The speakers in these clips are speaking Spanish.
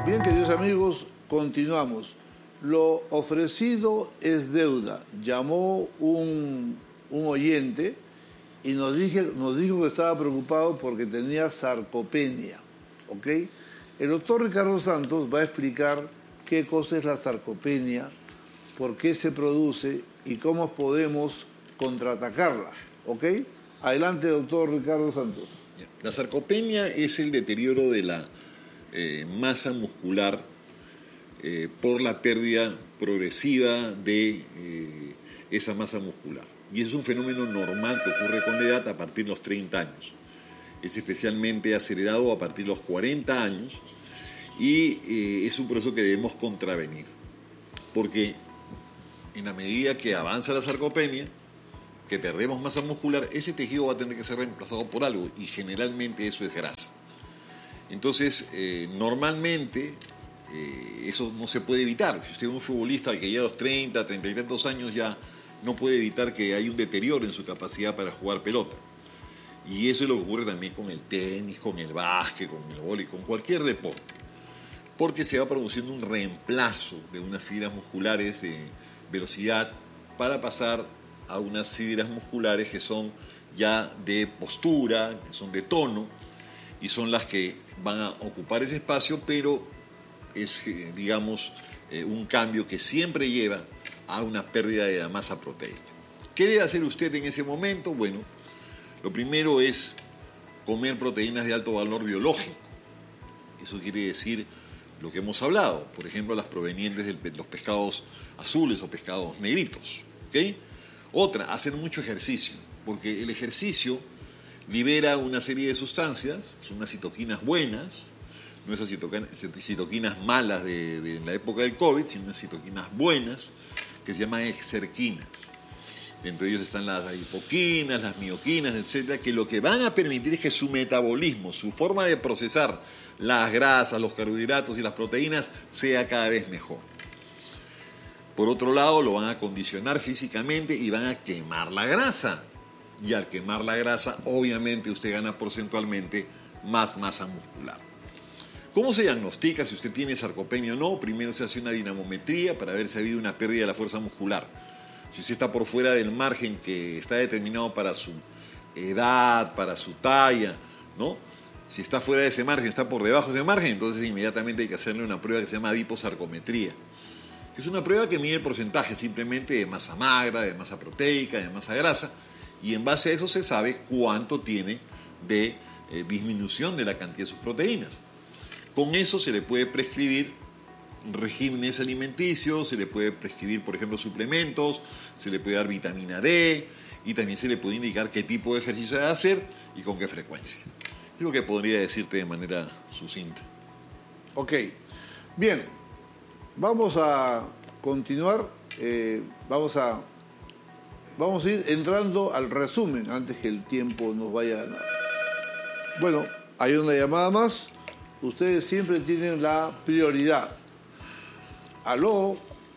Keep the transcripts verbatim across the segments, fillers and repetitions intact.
Bien, queridos amigos, continuamos. Lo ofrecido es deuda. Llamó un, un oyente y nos, dije, nos dijo que estaba preocupado porque tenía sarcopenia. ¿Ok? El doctor Ricardo Santos va a explicar qué cosa es la sarcopenia, por qué se produce y cómo podemos contraatacarla. ¿Ok? Adelante, doctor Ricardo Santos. La sarcopenia es el deterioro de la eh, masa muscular eh, por la pérdida progresiva de eh, esa masa muscular. Y es un fenómeno normal que ocurre con la edad a partir de los treinta años. Es especialmente acelerado a partir de los cuarenta años y eh, es un proceso que debemos contravenir. Porque en la medida que avanza la sarcopenia, que perdemos masa muscular, ese tejido va a tener que ser reemplazado por algo y generalmente eso es grasa. Entonces, eh, normalmente eh, eso no se puede evitar. Si usted es un futbolista que ya a los treinta, treinta y tantos años ya no puede evitar que haya un deterioro en su capacidad para jugar pelota. Y eso es lo que ocurre también con el tenis, con el básquet, con el vóley, con cualquier deporte. Porque se va produciendo un reemplazo de unas fibras musculares de velocidad para pasar a unas fibras musculares que son ya de postura, que son de tono, y son las que van a ocupar ese espacio, pero es, digamos, eh, un cambio que siempre lleva a una pérdida de la masa proteica. ¿Qué debe hacer usted en ese momento? Bueno, lo primero es comer proteínas de alto valor biológico. Eso quiere decir lo que hemos hablado, por ejemplo, las provenientes de los pescados azules o pescados negritos, ¿ok? Otra, hacer mucho ejercicio, porque el ejercicio libera una serie de sustancias, son unas citoquinas buenas, no esas citoquinas malas de, de la época del COVID, sino unas citoquinas buenas que se llaman exerquinas. Entre ellos están las adipoquinas, las mioquinas, etcétera, que lo que van a permitir es que su metabolismo, su forma de procesar las grasas, los carbohidratos y las proteínas sea cada vez mejor. Por otro lado, lo van a condicionar físicamente y van a quemar la grasa. Y al quemar la grasa, obviamente usted gana porcentualmente más masa muscular. ¿Cómo se diagnostica si usted tiene sarcopenia o no? Primero se hace una dinamometría para ver si ha habido una pérdida de la fuerza muscular. Si usted está por fuera del margen que está determinado para su edad, para su talla, ¿no? Si está fuera de ese margen, está por debajo de ese margen, entonces inmediatamente hay que hacerle una prueba que se llama adiposarcometría. Es una prueba que mide el porcentaje simplemente de masa magra, de masa proteica, de masa grasa, y en base a eso se sabe cuánto tiene de eh, disminución de la cantidad de sus proteínas. Con eso se le puede prescribir regímenes alimenticios, se le puede prescribir, por ejemplo, suplementos, se le puede dar vitamina D y también se le puede indicar qué tipo de ejercicio debe hacer y con qué frecuencia. Es lo que podría decirte de manera sucinta. Ok, bien. Vamos a continuar, eh, vamos, a, vamos a ir entrando al resumen antes que el tiempo nos vaya a ganar. Bueno, hay una llamada más. Ustedes siempre tienen la prioridad. ¿Aló?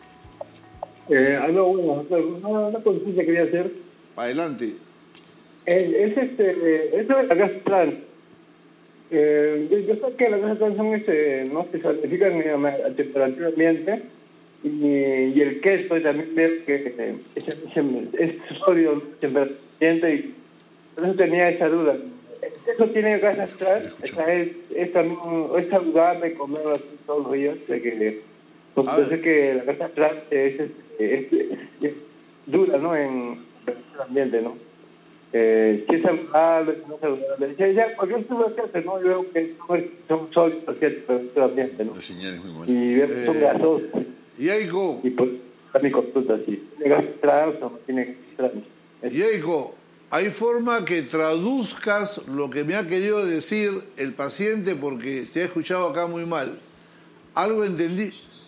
Eh, aló, bueno, una, una consulta quería hacer. Adelante. Eh, es este, eso de la gas trans. Eh, yo, yo sé que las gasas trans son este, no se certifican a temperatura ambiente y, y el queso también veo que eh, es, es sodio temperatura ambiente y por eso tenía esa duda. ¿Eso tiene gasas trans? Esa es, es, también, es saludable comerlo así todos los días, de que porque yo sé que la gasa trans es, es, es, es, es dura, ¿no? En el ambiente, ¿no? Eh, si es saludable, si no es saludable. Ya, ya, cualquier estudio que hace, ¿no? Yo veo que son sólidos, ¿cierto? Pero el ambiente, ¿no? La señal es muy buena. Y veo que son Eh, gasosos. Yeiko. Y por a mi consulta, sí. ¿Tiene gas trans o no tiene gas trans? Yeiko, ¿hay forma que traduzcas lo que me ha querido decir el paciente porque se ha escuchado acá muy mal? Algo entendí.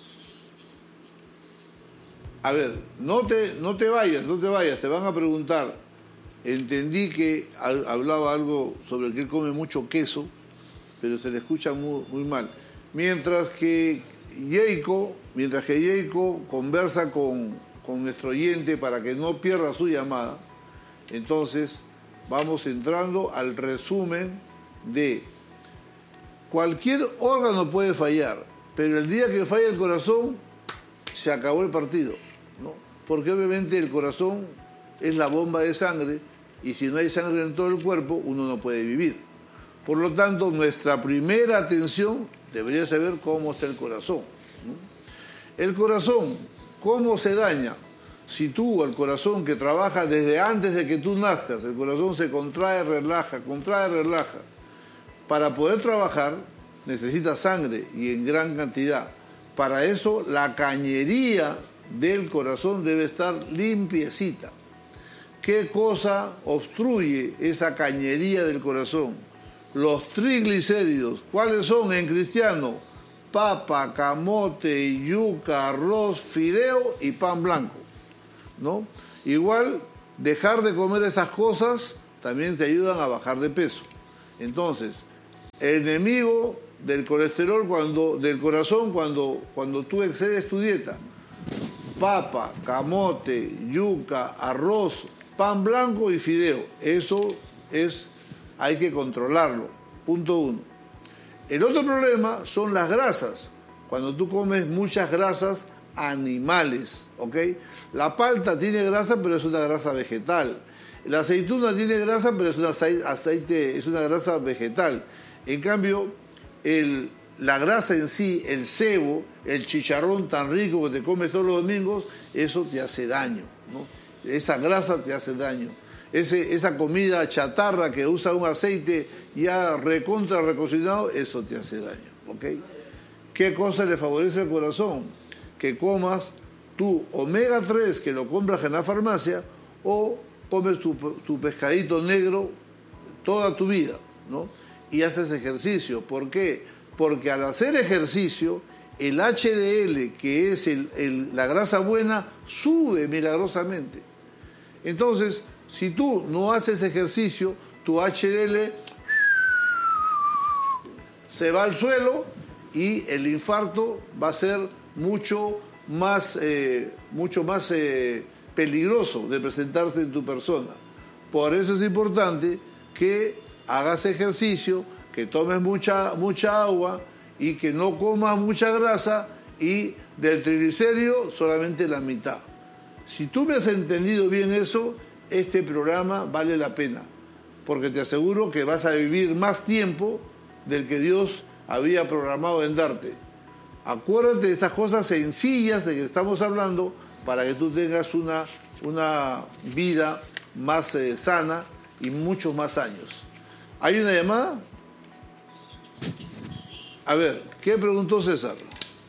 A ver, no te, no te vayas, no te vayas, te van a preguntar. Entendí que hablaba algo sobre que él come mucho queso, pero se le escucha muy, muy mal. Mientras que Yeiko, mientras que Yeiko conversa con, con nuestro oyente para que no pierda su llamada, entonces vamos entrando al resumen de cualquier órgano puede fallar, pero el día que falla el corazón, se acabó el partido, ¿no? Porque obviamente el corazón es la bomba de sangre y si no hay sangre en todo el cuerpo, uno no puede vivir. Por lo tanto, nuestra primera atención debería saber cómo está el corazón, ¿no? El corazón, ¿cómo se daña? Si tú, el corazón que trabaja desde antes de que tú nazcas, el corazón se contrae, relaja, contrae, relaja. Para poder trabajar necesita sangre y en gran cantidad. Para eso la cañería del corazón debe estar limpiecita. ¿Qué cosa obstruye esa cañería del corazón? Los triglicéridos. ¿Cuáles son en cristiano? Papa, camote, yuca, arroz, fideo y pan blanco, ¿no? Igual, dejar de comer esas cosas también te ayudan a bajar de peso. Entonces, el enemigo del colesterol, cuando, del corazón, cuando, cuando tú excedes tu dieta, papa, camote, yuca, arroz, pan blanco y fideo, eso es, hay que controlarlo, punto uno. El otro problema son las grasas, cuando tú comes muchas grasas animales, ¿ok? La palta tiene grasa, pero es una grasa vegetal. La aceituna tiene grasa, pero es una aceite, es una grasa vegetal. En cambio, el, la grasa en sí, el cebo, el chicharrón tan rico que te comes todos los domingos, eso te hace daño, ¿no? Esa grasa te hace daño. Ese, esa comida chatarra que usa un aceite ya recontra recocinado, eso te hace daño, ¿ok? ¿Qué cosa le favorece al corazón? Que comas tu omega tres, que lo compras en la farmacia, o comes tu, tu pescadito negro toda tu vida, ¿no? Y haces ejercicio. ¿Por qué? Porque al hacer ejercicio, el H D L, que es el, el, la grasa buena, sube milagrosamente. Entonces, si tú no haces ejercicio, tu H D L se va al suelo y el infarto va a ser mucho más, eh, mucho más eh, peligroso de presentarse en tu persona. Por eso es importante que hagas ejercicio, que tomes mucha, mucha agua y que no comas mucha grasa y del triglicérido solamente la mitad. Si tú me has entendido bien eso, este programa vale la pena, porque te aseguro que vas a vivir más tiempo del que Dios había programado en darte. Acuérdate de esas cosas sencillas de que estamos hablando para que tú tengas una, una vida más eh, sana y muchos más años. ¿Hay una llamada? A ver, ¿qué preguntó César?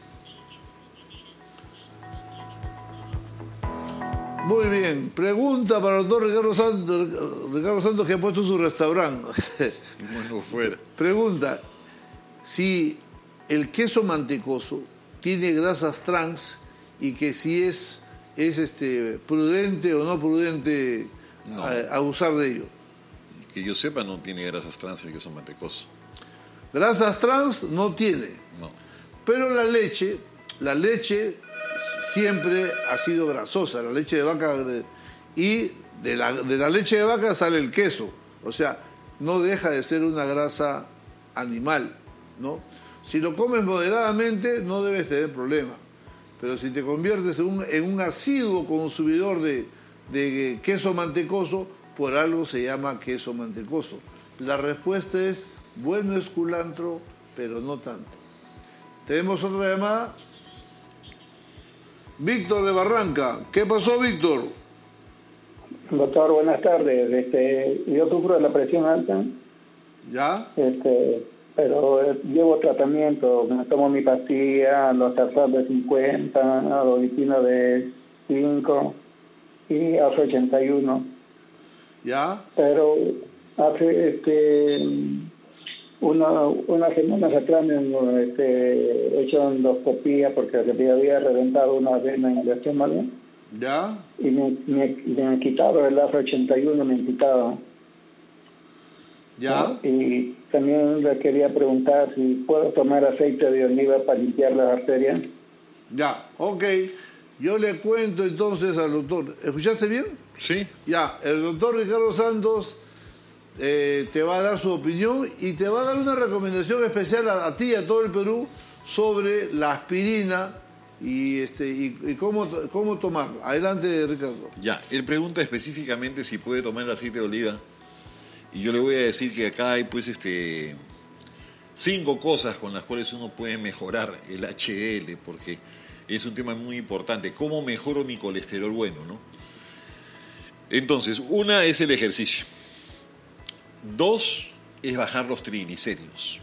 Muy bien. Pregunta para el doctor Ricardo Santos, Ricardo Santos, que ha puesto su restaurante. Bueno, fuera. Pregunta, si el queso mantecoso tiene grasas trans y que si es, es este, prudente o no prudente no. abusar de ello. Que yo sepa, no tiene grasas trans el queso mantecoso. Grasas trans no tiene. No. Pero la leche, la leche siempre ha sido grasosa, la leche de vaca, y de la, de la leche de vaca sale el queso. O sea, no deja de ser una grasa animal, ¿no? Si lo comes moderadamente, no debes tener problema. Pero si te conviertes en un, en un asiduo consumidor de, de queso mantecoso, por algo se llama queso mantecoso. La respuesta es, bueno es culantro, pero no tanto. ¿Tenemos otra llamada? Víctor de Barranca. ¿Qué pasó, Víctor? Doctor, buenas tardes. Este, yo sufro de la presión alta. ¿Ya? Este, pero eh, llevo tratamiento. Me tomo mi pastilla, los Tarzan de cincuenta, la Dovitina de cinco y hace ochenta y uno. ¿Ya? Pero hace este una unas semanas atrás me este, he hecho endoscopía porque se me había reventado una vena en el estómago. ¿Ya? Y me, me, me han quitado el A F ochenta y uno, me han quitado. ¿Ya? ¿No? Y también le quería preguntar si puedo tomar aceite de oliva para limpiar las arterias. Ya, ok. Yo le cuento entonces al doctor. ¿Escuchaste bien? Sí. Ya, el doctor Ricardo Santos eh, te va a dar su opinión y te va a dar una recomendación especial a, a ti y a todo el Perú sobre la aspirina y, este, y, y cómo, cómo tomarlo. Adelante, Ricardo. Ya, él pregunta específicamente si puede tomar el aceite de oliva y yo le voy a decir que acá hay pues este cinco cosas con las cuales uno puede mejorar el H D L, porque es un tema muy importante. ¿Cómo mejoro mi colesterol bueno, no? Entonces, una es el ejercicio. Dos es bajar los triglicéridos.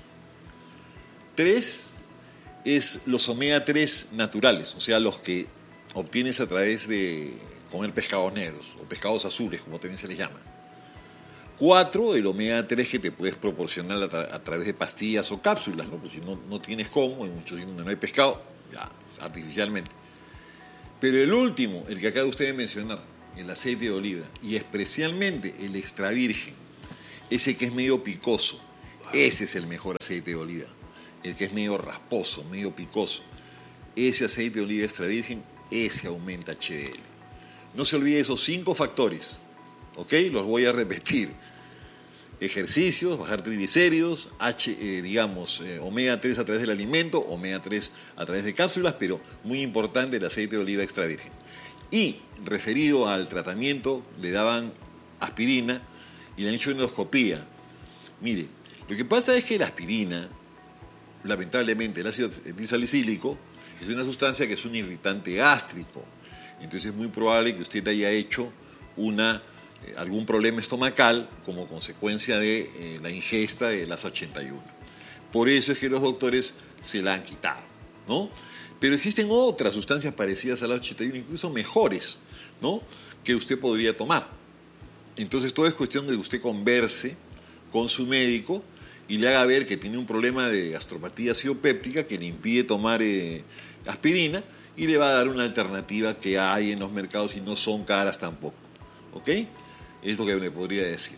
Tres es los omega tres naturales, o sea, los que obtienes a través de comer pescados negros o pescados azules, como también se les llama. Cuatro, el omega tres que te puedes proporcionar a, tra- a través de pastillas o cápsulas, ¿no? Pues si no, no tienes cómo, en muchos sitios donde no hay pescado, ya, artificialmente. Pero el último, el que acaba usted de mencionar, el aceite de oliva, y especialmente el extra virgen, ese que es medio picoso, ese es el mejor aceite de oliva. El que es medio rasposo, medio picoso, ese aceite de oliva extra virgen, ese aumenta H D L. No se olvide esos cinco factores, ¿ok? Los voy a repetir. Ejercicios, bajar triglicéridos, H, eh, digamos, eh, omega tres a través del alimento, omega tres a través de cápsulas, pero muy importante el aceite de oliva extra virgen. Y referido al tratamiento, le daban aspirina y le han hecho endoscopía. Mire, lo que pasa es que la aspirina, lamentablemente el ácido etilsalicílico, es una sustancia que es un irritante gástrico. Entonces es muy probable que usted haya hecho una, eh, algún problema estomacal como consecuencia de eh, la ingesta de las ochenta y uno. Por eso es que los doctores se la han quitado, ¿no? Pero existen otras sustancias parecidas a la ochenta y uno, incluso mejores, ¿no?, que usted podría tomar. Entonces todo es cuestión de que usted converse con su médico y le haga ver que tiene un problema de gastropatía acidopéptica que le impide tomar eh, aspirina y le va a dar una alternativa que hay en los mercados y no son caras tampoco. ¿Ok? Es lo que me podría decir.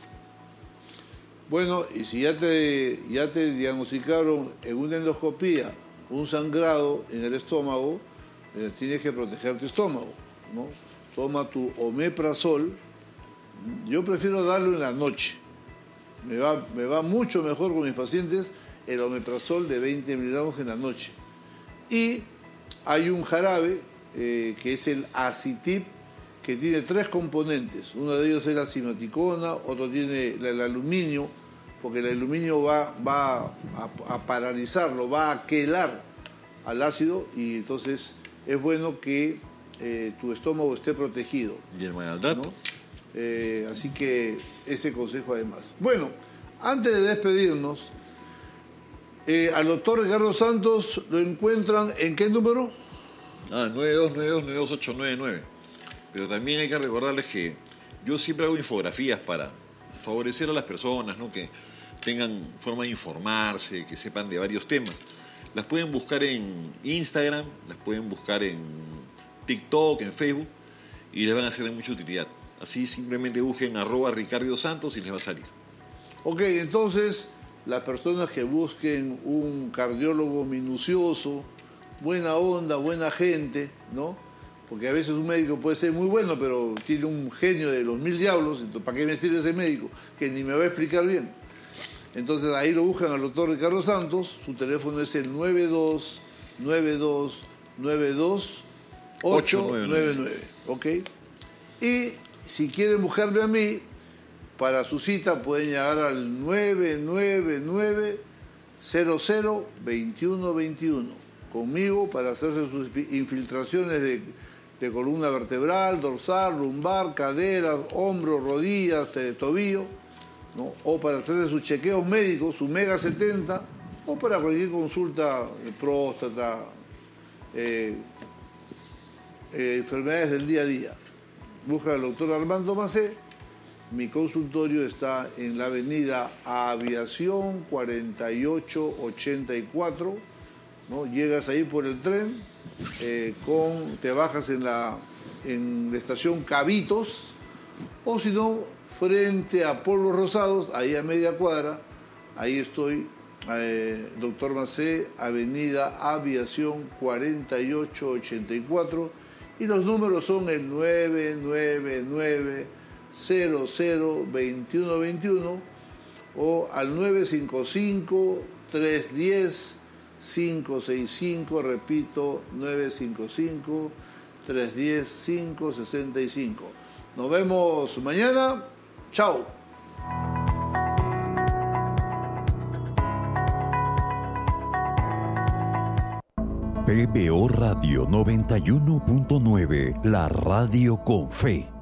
Bueno, y si ya te, ya te diagnosticaron en una endoscopía un sangrado en el estómago, eh, tienes que proteger tu estómago, ¿no? Toma tu omeprazol. Yo prefiero darlo en la noche. Me va, me va mucho mejor con mis pacientes el omeprazol de veinte miligramos en la noche. Y hay un jarabe eh, que es el Acitip, que tiene tres componentes. Uno de ellos es la sinoticona, otro tiene el, el aluminio, porque el aluminio va, va a, a paralizarlo, va a quelar al ácido y entonces es bueno que eh, tu estómago esté protegido. Y el maldato. ¿No? Eh, así que ese consejo además. Bueno, antes de despedirnos, eh, al doctor Ricardo Santos lo encuentran ¿en qué número? Ah, nueve dos nueve dos nueve dos ocho nueve nueve. Pero también hay que recordarles que yo siempre hago infografías para favorecer a las personas, ¿no?, que tengan forma de informarse, que sepan de varios temas. Las pueden buscar en Instagram, las pueden buscar en TikTok, en Facebook, y les van a ser de mucha utilidad. Así simplemente busquen arroba Ricardo Santos y les va a salir. Ok, entonces las personas que busquen un cardiólogo minucioso, buena onda, buena gente, ¿no? Porque a veces un médico puede ser muy bueno, pero tiene un genio de los mil diablos, entonces ¿para qué me sirve ese médico? Que ni me va a explicar bien. Entonces ahí lo buscan al doctor Ricardo Santos, su teléfono es el nueve dos nueve dos nueve dos ocho nueve nueve, ¿ok? Y si quieren buscarme a mí, para su cita pueden llegar al nueve nueve nueve cero cero veintiuno veintiuno conmigo para hacerse sus infiltraciones de, de columna vertebral, dorsal, lumbar, caderas, hombros, rodillas, de tobillo, ¿no? O para hacerse sus chequeos médicos, su Mega setenta, o para cualquier consulta de próstata, eh, eh, enfermedades del día a día. Busca al doctor Armando Macé. Mi consultorio está en la avenida Aviación cuarenta y ocho ochenta y cuatro, ¿no? Llegas ahí por el tren, eh, con, te bajas en la, en la estación Cabitos, o si no, frente a Polvos Rosados, ahí a media cuadra, ahí estoy, eh, doctor Macé, avenida Aviación cuarenta y ocho ochenta y cuatro, y los números son el nueve nueve nueve cero cero veintiuno veintiuno o al nueve cinco cinco, tres uno cero, cinco seis cinco, repito, nueve cinco cinco, tres uno cero, cinco seis cinco. Nos vemos mañana. Chao. P B O Radio noventa y uno punto nueve, la radio con fe.